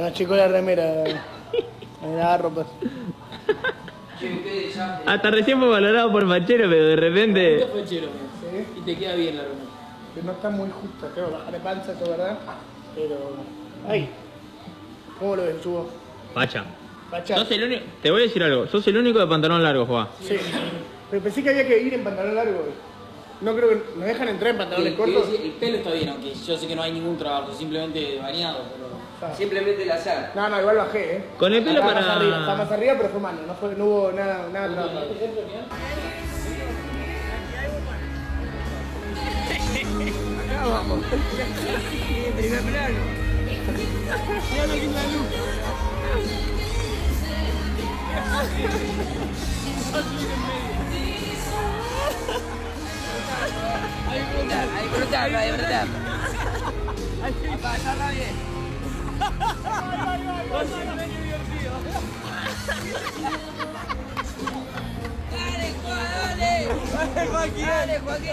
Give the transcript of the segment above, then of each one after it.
achicó la remera. Me la ropa. Hasta recién fue valorado por fachero, pero de repente... Fachero, ¿sí? Y te queda bien la remera. Que no está muy justa, creo, bajar de panza, eso, ¿verdad? Pero... ¡Ay! ¿Cómo lo ves, Chugo? Facha. Facha. Sos el único... Te voy a decir algo. Sos el único de pantalón largo, Juan. Sí. Pero pensé que había que ir en pantalón largo. No creo que nos dejan entrar en pantalones cortos. El pelo está bien, aunque yo sé que no hay ningún trabajo, simplemente bañado, pero... Simplemente la sal. No, igual bajé, ¿eh? Con el pelo Está para... más arriba, está más arriba, pero fue mano. No hubo nada trabajado. Acá vamos. En primer plano. Mira lo que es la luz. A disfrutarlo, a disfrutarlo. A pasarla bien. Dale, Juan, dale. Dale, Joaquín. Dale, Joaquín.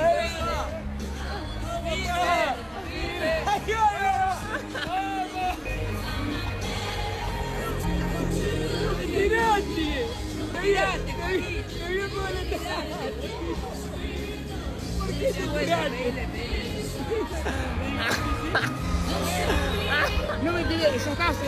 Mirate, Joaquín. ¿Por qué te tiraste? No me tiré, yo casi.